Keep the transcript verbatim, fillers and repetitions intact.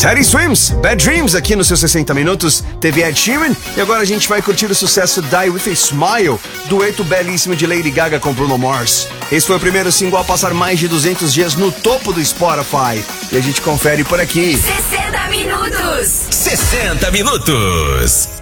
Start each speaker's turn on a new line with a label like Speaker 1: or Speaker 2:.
Speaker 1: Teddy Swims, Bad Dreams, aqui nos seus sessenta minutos. Teve Ed Sheeran e agora a gente vai curtir o sucesso Die With A Smile, dueto belíssimo de Lady Gaga com Bruno Mars. Esse foi o primeiro single a passar mais de duzentos dias no topo do Spotify. E a gente confere por aqui.
Speaker 2: sessenta minutos.
Speaker 3: sessenta minutos.